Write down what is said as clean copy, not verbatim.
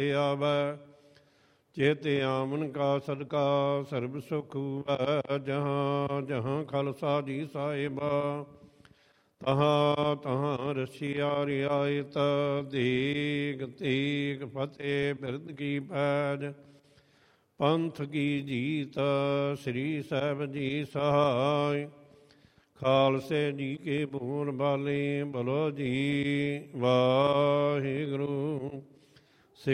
ਆਵੈ। ਚੇਤੇ ਆਮਨ ਕਾ ਸਦਕਾ ਸਰਬ ਸੁਖ ਹੁਵੈ। ਜਹਾਂ ਜਹਾਂ ਖਾਲਸਾ ਜੀ ਸਾਹਿਬਾ, ਤਹਾਂ ਤਹਾਂ ਰਸੀਆ ਰਿਆਇਤ। ਦੇਗ ਤੇਗ ਫਤਿਹ ਬਿਰਦ ਕੀ ਪੈਜ, ਪੰਥ ਕੀ ਜੀਤ ਸ੍ਰੀ ਸਾਹਿਬ ਜੀ ਸਹਾਇ। ਖਾਲਸੇ ਜੀ ਕੇ ਬੂਰ ਬਾਲੇ ਬਲੋ ਜੀ। ਵਾਹਿਗੁਰੂ।